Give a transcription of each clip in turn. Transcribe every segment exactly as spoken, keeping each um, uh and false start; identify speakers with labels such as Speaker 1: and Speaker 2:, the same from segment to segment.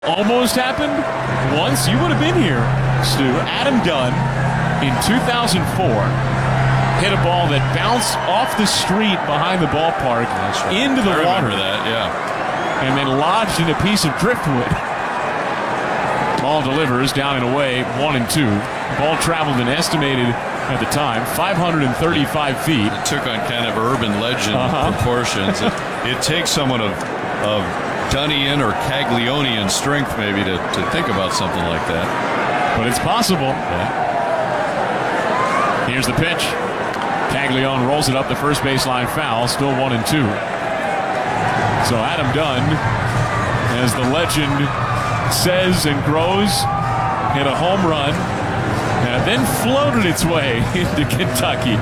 Speaker 1: Almost happened once. You would have been here, Stu. Adam Dunn in two thousand four hit a ball that bounced off the street behind the ballpark right. into the
Speaker 2: I
Speaker 1: water.
Speaker 2: Remember that, yeah.
Speaker 1: And then lodged in a piece of driftwood. Ball delivers down and away, one and two. Ball traveled an estimated at the time five hundred thirty-five feet.
Speaker 2: It took on kind of urban legend uh-huh. proportions. It, it takes someone of of Dunnian or Caglionian strength maybe to, to think about something like that.
Speaker 1: But it's possible.
Speaker 2: Yeah.
Speaker 1: Here's the pitch. Caglione rolls it up the first baseline foul. Still one and two. So Adam Dunn, as the legend says and grows, hit a home run and then floated its way into Kentucky.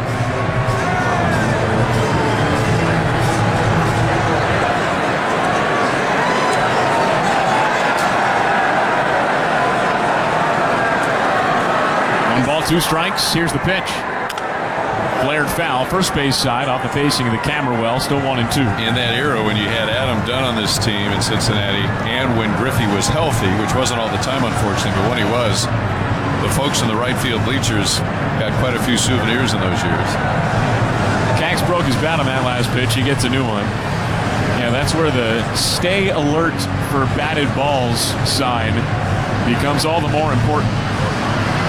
Speaker 1: Two strikes. Here's the pitch. Flared foul, first base side off the facing of the camera well. Still one and two.
Speaker 2: In that era when you had Adam Dunn on this team in Cincinnati, and when Griffey was healthy, which wasn't all the time unfortunately, but when he was, the folks in the right field bleachers got quite a few souvenirs in those years.
Speaker 1: Cax broke his bat on that last pitch. He gets a new one. Yeah, that's where the stay alert for batted balls sign becomes all the more important.